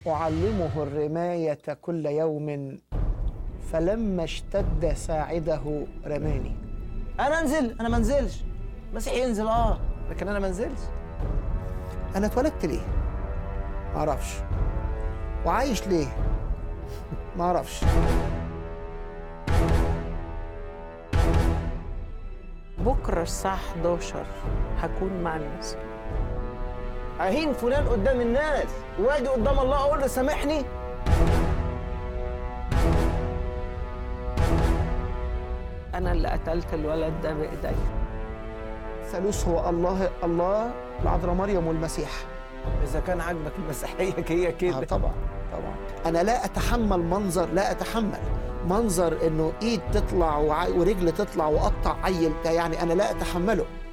أعلمه الرماية كل يوم، فلما اشتد ساعده رماني. انا انزل؟ انا ما انزلش. المسيح ينزل لكن انا ما انزلش. أنا اتولدت ليه؟ ما أعرفش. وعايش ليه؟ ما أعرفش. بكرة الساعة 11 هكون مع الناس. اهين فلان قدام الناس واجي قدام الله اقول له سامحني؟ أنا اللي قتلت الولد ده بإيدي. ثالوث هو الله العذراء مريم والمسيح. اذا كان عاجبك المسيحيه هي كده. طبعا. أنا لا أتحمل منظر إنه إيد تطلع ورجل تطلع وقطع عيل، يعني أنا لا أتحمله.